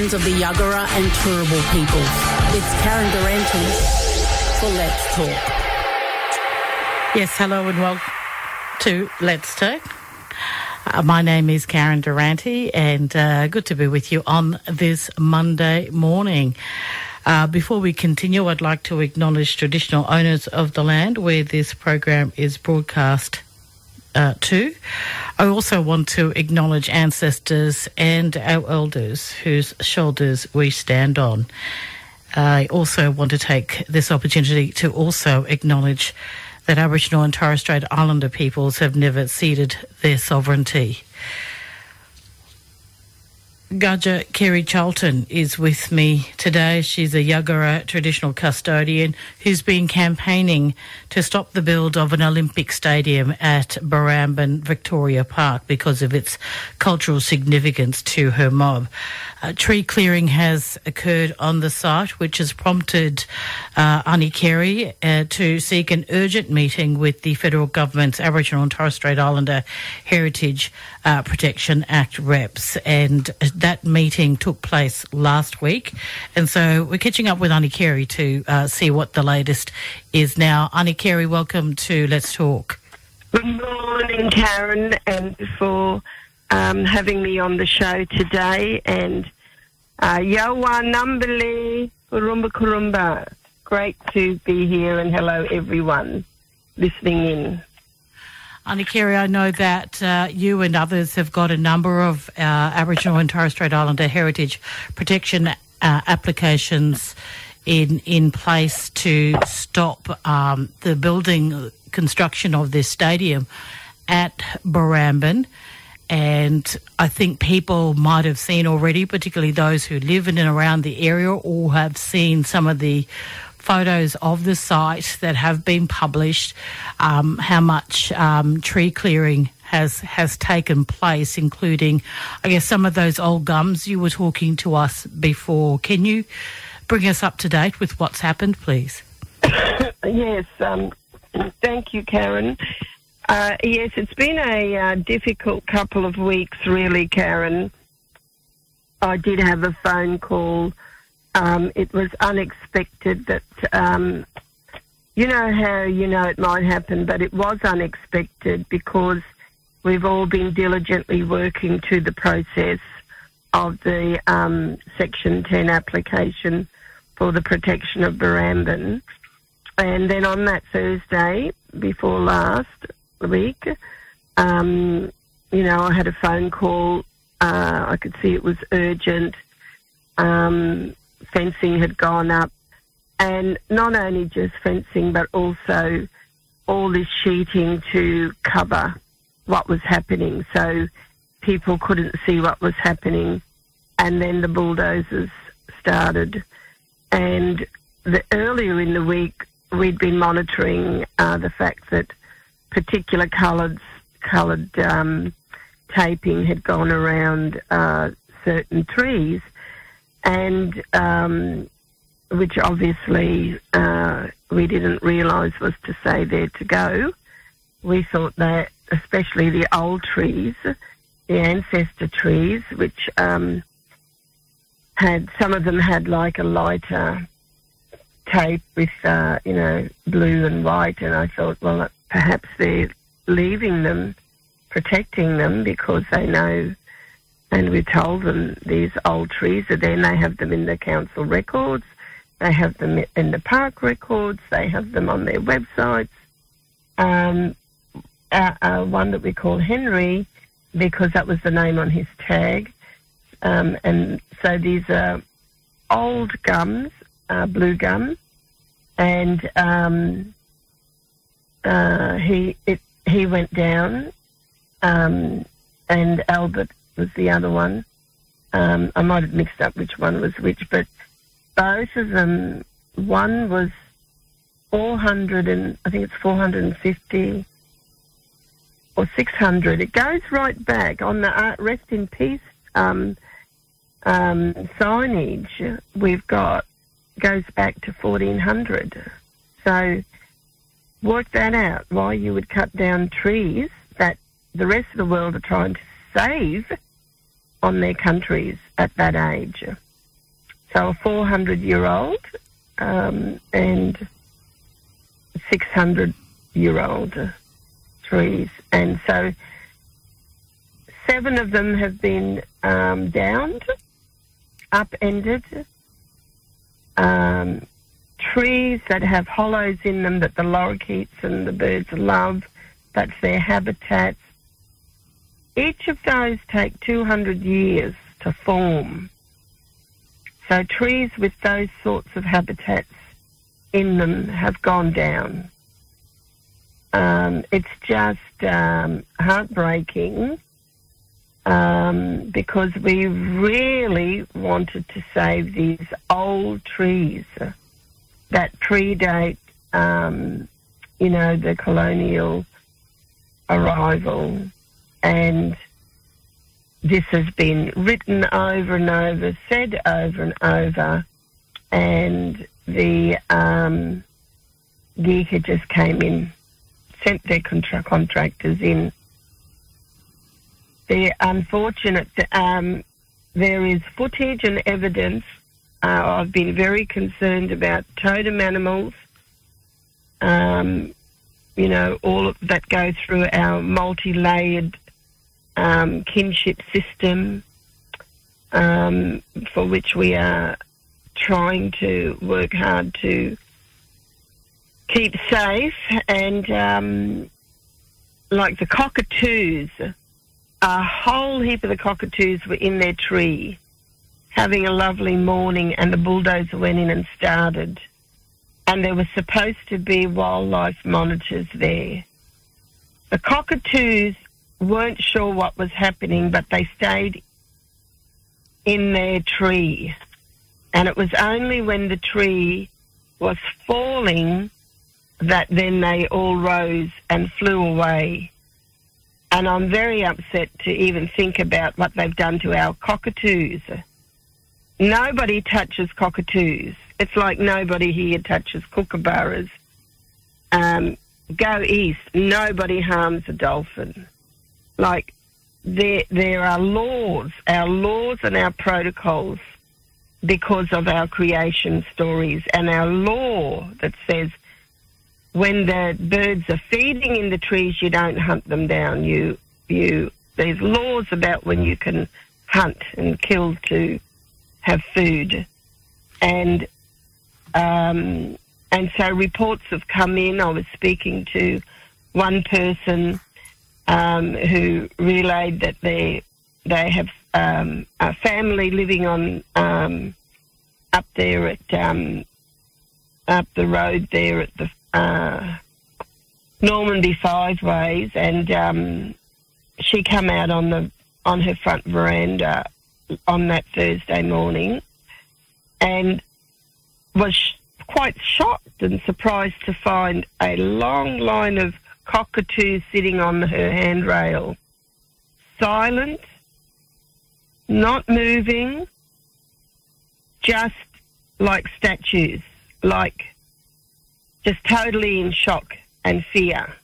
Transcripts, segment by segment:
concerns of the Yuggera and Turrbal peoples. It's Karen Durante for Let's Talk. Yes, hello and welcome to Let's Talk. My name is Karen Durante, and good to be with you on this Monday morning. Before we continue, I'd like to acknowledge traditional owners of the land where this program is broadcast to. I also want to acknowledge ancestors and our elders whose shoulders we stand on. I also want to take this opportunity to also acknowledge that Aboriginal and Torres Strait Islander peoples have never ceded their sovereignty. Gudger Kerry Charlton is with me today. She's a Yuggera traditional custodian who's been campaigning to stop the build of an Olympic stadium at Barrambin Victoria Park because of its cultural significance to her mob. Tree clearing has occurred on the site, which has prompted Ani Kerry to seek an urgent meeting with the federal government's Aboriginal and Torres Strait Islander Heritage Protection Act reps, and that meeting took place last week. And so we're catching up with Ani Kerry to see what the latest is now. Ani Kerry, welcome to Let's Talk. Good morning, Karen, and for having me on the show today. And Yawa Numbali, Kurumba Kurumba. Great to be here, and hello everyone listening in. Ani Kerry, I know that you and others have got a number of Aboriginal and Torres Strait Islander heritage protection applications in place to stop the building construction of this stadium at Barrambin. And I think people might have seen already, particularly those who live in and around the area, or have seen some of the photos of the site that have been published, how much tree clearing has taken place, including, I guess, some of those old gums you were talking to us before. Can you bring us up to date with what's happened, please? Yes, thank you, Karen. Yes, it's been a difficult couple of weeks, really, Karen. I did have a phone call. It was unexpected that, you know how you know it might happen, but it was unexpected because we've all been diligently working to the process of the Section 10 application for the protection of Barrambin. And then on that Thursday before last week, you know, I had a phone call. I could see it was urgent. Fencing had gone up, and not only just fencing, but also all this sheeting to cover what was happening, so people couldn't see what was happening. And then the bulldozers started, and earlier in the week we'd been monitoring the fact that particular coloured taping had gone around certain trees, and which obviously we didn't realise was to say there to go. We thought that, especially the old trees, the ancestor trees, which had, some of them had like a lighter tape with, you know, blue and white, and I thought, well, perhaps they're leaving them, protecting them, because they know. And we told them these old trees are there, and they have them in the council records, they have them in the park records, they have them on their websites. One that we call Henry, because that was the name on his tag. And so these are old gums, blue gum, and he went down, and Albert was the other one. I might have mixed up which one was which, but both of them, one was 400 and I think it's 450 or 600. It goes right back on the Rest in Peace signage we've got, goes back to 1400. So work that out, why you would cut down trees that the rest of the world are trying to save on their countries at that age. So a 400-year-old and 600-year-old trees. And so 7 of them have been downed, upended. Trees that have hollows in them that the lorikeets and the birds love, that's their habitats. Each of those take 200 years to form. So trees with those sorts of habitats in them have gone down. It's just heartbreaking because we really wanted to save these old trees that predate, the colonial arrival. And this has been written over and over, said over and over, and the GECA just came in, sent their contractors in. The unfortunate, there is footage and evidence. I've been very concerned about totem animals, all of that go through our multi-layered kinship system, for which we are trying to work hard to keep safe. And like the cockatoos, a whole heap of the cockatoos were in their tree having a lovely morning, and the bulldozer went in and started. And there was supposed to be wildlife monitors there. The cockatoos weren't sure what was happening, but they stayed in their tree. And it was only when the tree was falling that then they all rose and flew away. And I'm very upset to even think about what they've done to our cockatoos. Nobody touches cockatoos. It's like nobody here touches kookaburras. Go east, nobody harms a dolphin. Like, there are laws, our laws and our protocols because of our creation stories, and our law that says when the birds are feeding in the trees, you don't hunt them down. There's laws about when you can hunt and kill to have food. And so reports have come in. I was speaking to one person who relayed that they have a family living on up there at up the road there at the Normanby Five Ways, and she come out on her front veranda on that Thursday morning, and was quite shocked and surprised to find a long line of cockatoos sitting on her handrail, silent, not moving, just like statues, like just totally in shock and fear.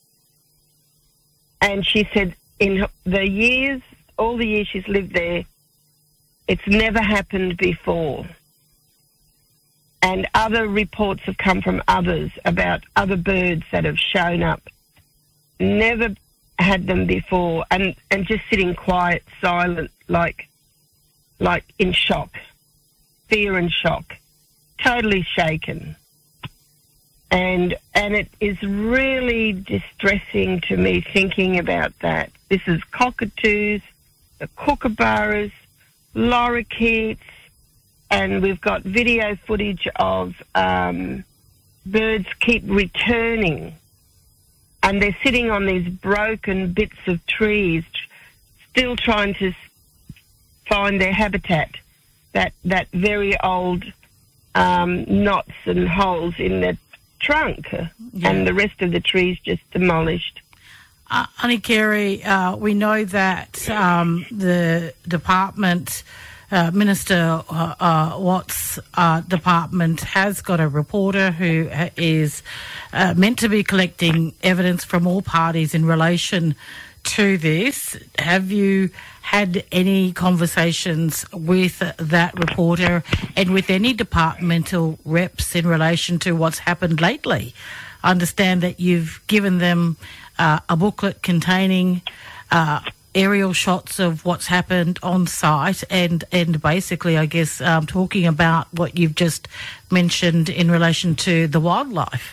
And she said in all the years she's lived there, it's never happened before. And other reports have come from others about other birds that have shown up. Never had them before, and just sitting quiet, silent, like in shock, fear and shock, totally shaken. And it is really distressing to me thinking about that. This is cockatoos, the kookaburras, lorikeets, and we've got video footage of birds keep returning, and they're sitting on these broken bits of trees, still trying to find their habitat, that very old knots and holes in the trunk, and the rest of the trees just demolished. Aunty Kerry, we know that the department, Minister Watt's department, has got a reporter who is meant to be collecting evidence from all parties in relation to this. Have you had any conversations with that reporter and with any departmental reps in relation to what's happened lately? I understand that you've given them a booklet containing aerial shots of what's happened on site and basically, I guess, talking about what you've just mentioned in relation to the wildlife.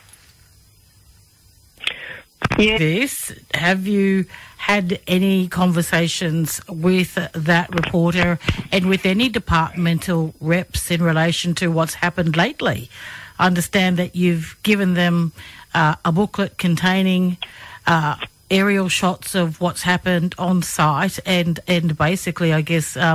Yes. Have you had any conversations with that reporter and with any departmental reps in relation to what's happened lately? I understand that you've given them a booklet containing aerial shots of what's happened on site and basically, I guess,